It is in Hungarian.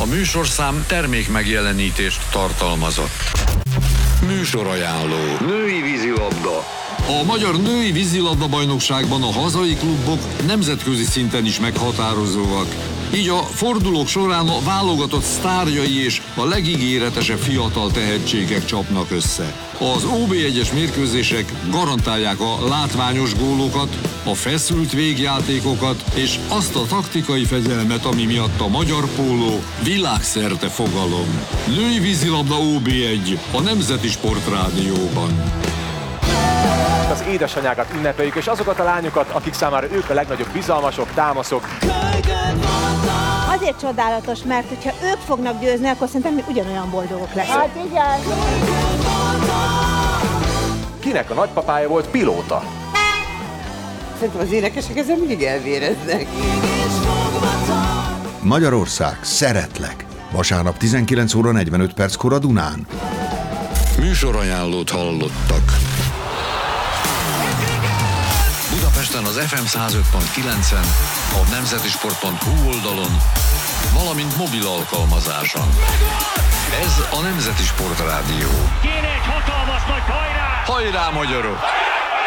műsorszám termék megjelenítést tartalmazott. Műsorajánló. Női vízilabda. A magyar női vízilabda-bajnokságban a hazai klubok nemzetközi szinten is meghatározóak. Így a fordulók során a válogatott sztárjai és a legígéretesebb fiatal tehetségek csapnak össze. Az OB1-es mérkőzések garantálják a látványos gólokat, a feszült végjátékokat és azt a taktikai fegyelmet, ami miatt a magyar póló világszerte fogalom. Női vízilabda OB1 a Nemzeti Sportrádióban. Az édesanyákat ünnepeljük, és azokat a lányokat, akik számára ők a legnagyobb bizalmasok, támaszok. Azért csodálatos, mert hogyha ők fognak győzni, akkor szerintem mi ugyanolyan boldogok leszünk. Hát igen. Kinek a nagypapája volt pilóta? Szerintem az énekesek ezzel mindig elvéreznek. Magyarország, szeretlek. Vasárnap 19 óra 45 perckor a Dunán. Műsorajánlót hallottak. Budapesten az FM 105.9-en, a nemzetisport.hu oldalon, valamint mobil alkalmazáson. Ez a Nemzeti Sportrádió. Kéne egy hatalmas nagy hajrá! Hajrá, magyarok!